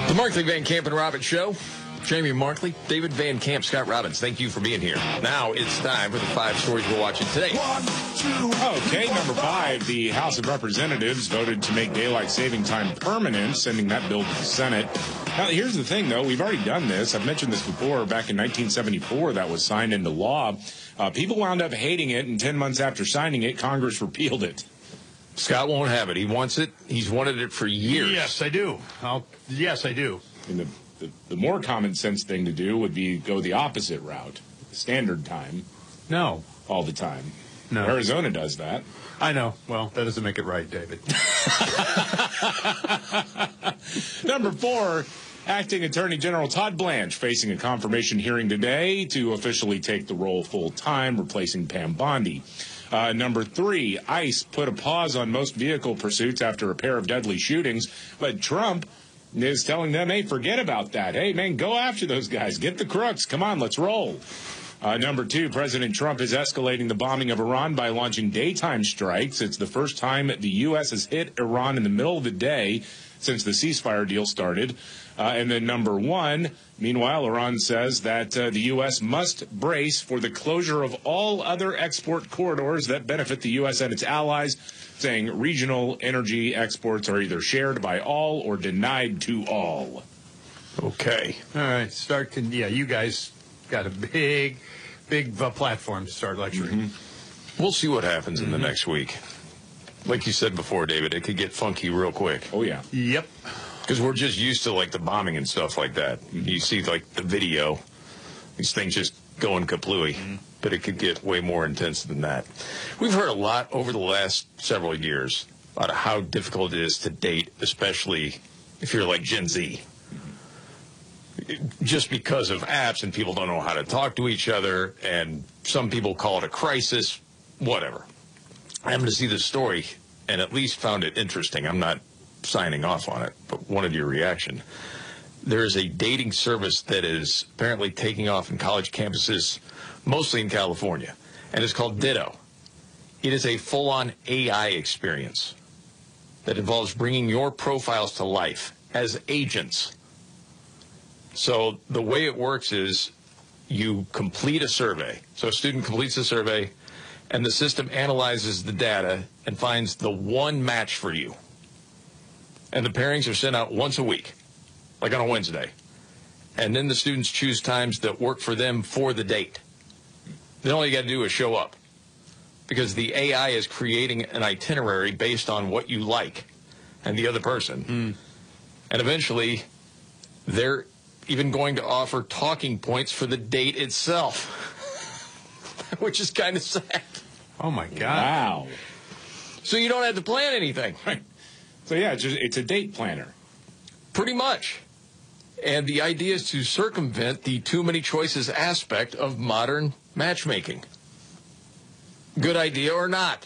The Markley, Van Camp, and Robbins Show. Jamie Markley, David Van Camp, Scott Robbins, thank you for being here. Now it's time for the 5 stories we're watching today. Okay, number 5, the House of Representatives voted to make daylight saving time permanent, sending that bill to the Senate. Now, here's the thing, though. We've already done this. I've mentioned this before. Back in 1974, that was signed into law. People wound up hating it, and 10 months after signing it, Congress repealed it. Scott won't have it. He wants it. He's wanted it for years. Yes, I do. Yes, I do. And the more common sense thing to do would be go the opposite route, standard time. No. All the time. No. Arizona does that. I know. Well, that doesn't make it right, David. Number 4, Acting Attorney General Todd Blanche facing a confirmation hearing today to officially take the role full-time, replacing Pam Bondi. Number 3, ICE put a pause on most vehicle pursuits after a pair of deadly shootings, but Trump is telling them, hey, forget about that. Hey, man, go after those guys. Get the crooks. Come on, let's roll. Number 2, President Trump is escalating the bombing of Iran by launching daytime strikes. It's the first time the U.S. has hit Iran in the middle of the day since the ceasefire deal started. And then number 1, meanwhile, Iran says that the U.S. must brace for the closure of all other export corridors that benefit the U.S. and its allies, saying regional energy exports are either shared by all or denied to all. Okay. All right. You guys got a big platform to start lecturing. Mm-hmm. We'll see what happens in the next week. Like you said before, David, it could get funky real quick. Oh, yeah. Yep. Because we're just used to, like, the bombing and stuff like that. You see, like, the video, these things just going kaplooey. Mm-hmm. But it could get way more intense than that. We've heard a lot over the last several years about how difficult it is to date, especially if you're like Gen Z. Just because of apps and people don't know how to talk to each other, and some people call it a crisis, whatever. I happened to see this story and at least found it interesting. I'm not signing off on it, but wanted your reaction. There is a dating service that is apparently taking off in college campuses, mostly in California, and it's called Ditto. It is a full-on AI experience that involves bringing your profiles to life as agents. So the way it works is you complete a survey. So a student completes a survey, and the system analyzes the data and finds the one match for you. And the pairings are sent out once a week, like on a Wednesday. And then the students choose times that work for them for the date. Then all you got to do is show up, because the AI is creating an itinerary based on what you like and the other person. And eventually, they're even going to offer talking points for the date itself, which is kind of sad. Oh, my God. Wow. So you don't have to plan anything. Right. So, yeah, it's a date planner. Pretty much. And the idea is to circumvent the too many choices aspect of modern matchmaking. Good idea or not?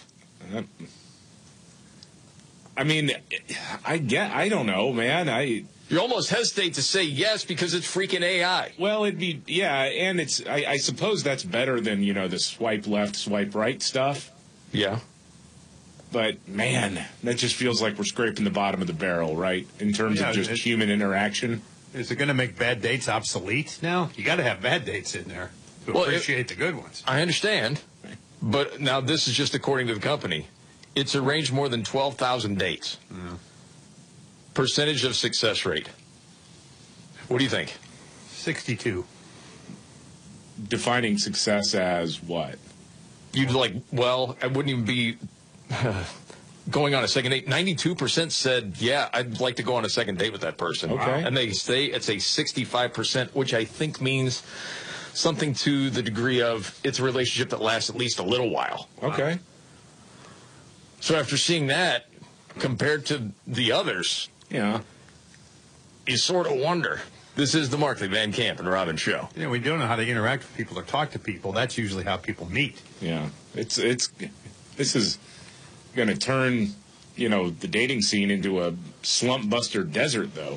I mean, I don't know, man. You almost hesitate to say yes because it's freaking AI. Well, it'd be, yeah, and I suppose that's better than, the swipe left, swipe right stuff. Yeah. But, man, that just feels like we're scraping the bottom of the barrel, right, in terms of just human interaction. Is it going to make bad dates obsolete now? You got to have bad dates in there to appreciate the good ones. I understand, but now this is just according to the company. It's arranged more than 12,000 dates. Yeah. Percentage of success rate. What do you think? 62. Defining success as what? You'd like, well, I wouldn't even be going on a second date. 92% said, yeah, I'd like to go on a second date with that person. Okay. And they say it's a 65%, which I think means something to the degree of it's a relationship that lasts at least a little while. Okay. So after seeing that, compared to the others, Yeah. you sort of wonder. This is the Markley, Van Camp, and Robbins Show. We don't know how to interact with people or talk to people. That's usually how people meet. Yeah. This is going to turn, the dating scene into a slump buster desert, though.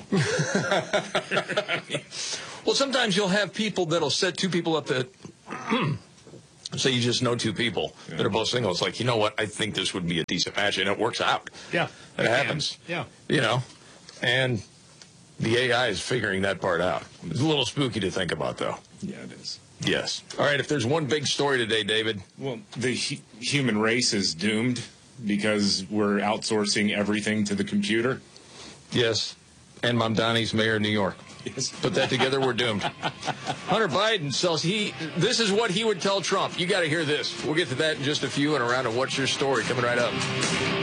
Well, sometimes you'll have people that'll set two people up that, say you just know two people that are both single. It's like, you know what, I think this would be a decent match, and it works out. Yeah. It happens. Yeah. And The AI is figuring that part out. It's a little spooky to think about, though. Yeah, it is. Yes. All right, if there's one big story today, David. Well, the human race is doomed because we're outsourcing everything to the computer. Yes. And Mamdani's mayor of New York. Yes. Put that together, we're doomed. Hunter Biden says this is what he would tell Trump. You got to hear this. We'll get to that in just a few and a round of What's Your Story coming right up.